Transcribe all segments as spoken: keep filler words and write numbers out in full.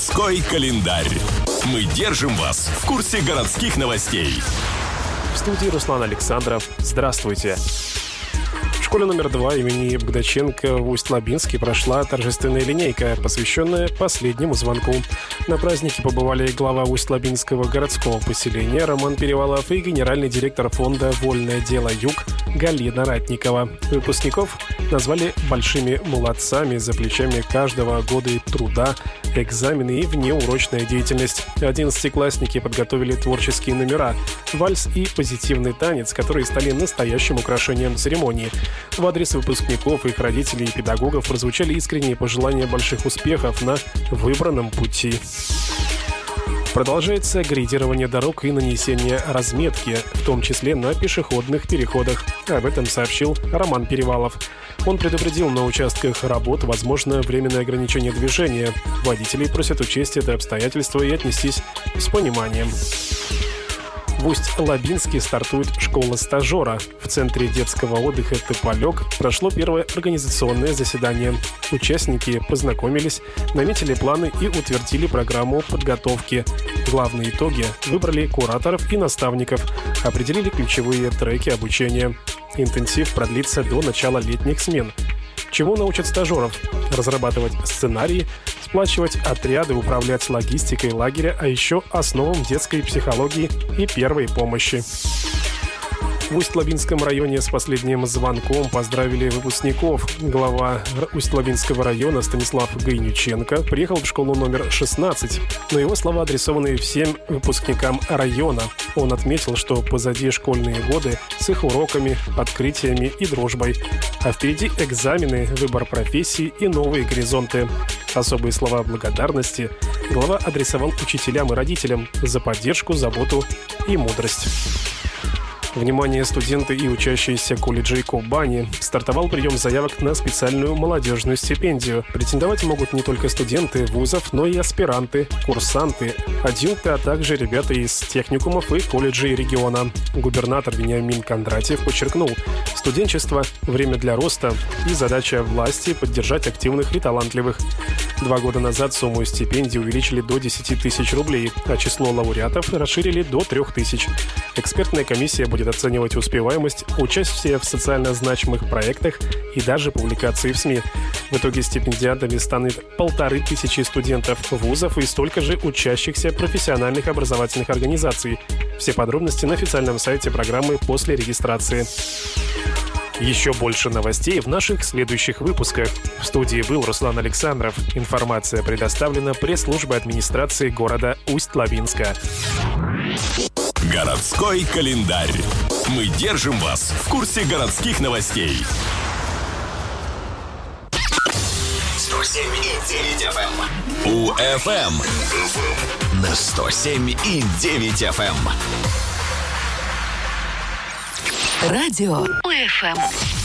Городской календарь. Мы держим вас в курсе городских новостей. В студии Руслан Александров. Здравствуйте. В школе номер два имени Богдаченко в Усть-Лабинске прошла торжественная линейка, посвященная последнему звонку. На празднике побывали глава Усть-Лабинского городского поселения Роман Перевалов и генеральный директор фонда «Вольное дело Юг» Галина Ратникова. Выпускников назвали большими молодцами, за плечами каждого года труда, экзамены и внеурочная деятельность. Одиннадцатиклассники подготовили творческие номера, вальс и позитивный танец, которые стали настоящим украшением церемонии. В адрес выпускников, их родителей и педагогов прозвучали искренние пожелания больших успехов на выбранном пути. Продолжается грейдирование дорог и нанесение разметки, в том числе на пешеходных переходах. Об этом сообщил Роман Перевалов. Он предупредил, на участках работ возможно временное ограничение движения. Водителей просят учесть это обстоятельство и отнестись с пониманием. В Усть-Лабинске стартует школа стажера. В Центре детского отдыха «Тополек» прошло первое организационное заседание. Участники познакомились, наметили планы и утвердили программу подготовки. Главные итоги – выбрали кураторов и наставников, определили ключевые треки обучения. Интенсив продлится до начала летних смен. Чему научат стажеров? Разрабатывать сценарии, сплачивать отряды, управлять логистикой лагеря, а еще основам детской психологии и первой помощи. В Усть-Лабинском районе с последним звонком поздравили выпускников. Глава Усть-Лабинского района Станислав Гайнюченко приехал в школу номер шестнадцать. Но его слова адресованы всем выпускникам района. Он отметил, что позади школьные годы с их уроками, открытиями и дружбой. А впереди экзамены, выбор профессии и новые горизонты. Особые слова благодарности глава адресовал учителям и родителям за поддержку, заботу и мудрость. Внимание, студенты и учащиеся колледжей Кубани. Стартовал прием заявок на специальную молодежную стипендию. Претендовать могут не только студенты вузов, но и аспиранты, курсанты, адъюнкты, а также ребята из техникумов и колледжей региона. Губернатор Вениамин Кондратьев подчеркнул, студенчество – время для роста и задача власти – поддержать активных и талантливых. Два года назад сумму стипендий увеличили до десяти тысяч рублей, а число лауреатов расширили до трех тысяч. Экспертная комиссия будет оценивать успеваемость, участие в социально значимых проектах и даже публикации в СМИ. В итоге стипендиатами станет полторы тысячи студентов вузов и столько же учащихся профессиональных образовательных организаций. Все подробности на официальном сайте программы после регистрации. Еще больше новостей в наших следующих выпусках. В студии был Руслан Александров. Информация предоставлена пресс-службой администрации города Усть-Лабинска. Городской календарь. Мы держим вас в курсе городских новостей. сто семь и девять эф эм. УФМ На сто семь и девять эф эм. Радио УФМ.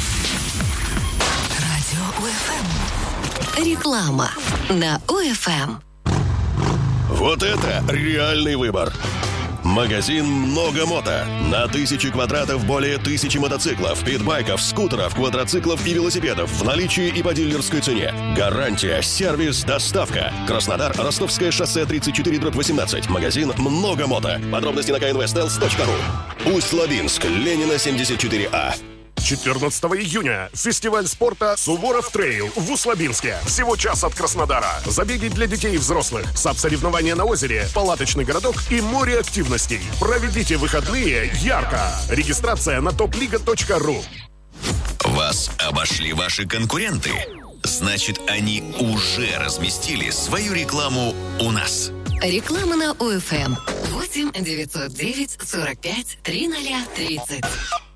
Радио УФМ. Реклама на УФМ. Вот это реальный выбор. Магазин «Много мото». На тысячи квадратов более тысячи мотоциклов, питбайков, скутеров, квадроциклов и велосипедов в наличии и по дилерской цене. Гарантия, сервис, доставка. Краснодар, Ростовское шоссе тридцать четыре дробь восемнадцать. Магазин «Много мото». Подробности на ка эн вэ стелс точка ру. Усть-Лабинск, Ленина, семьдесят четыре А. четырнадцатого июня. Фестиваль спорта «Суворов Трейл» в Усть-Лабинске. Всего час от Краснодара. Забеги для детей и взрослых. САП-соревнования на озере, палаточный городок и море активностей. Проведите выходные ярко. Регистрация на топлига точка ру. Вас обошли ваши конкуренты? Значит, они уже разместили свою рекламу у нас. Реклама на УФМ. восемь девятьсот девять сорок пять тридцать тридцать.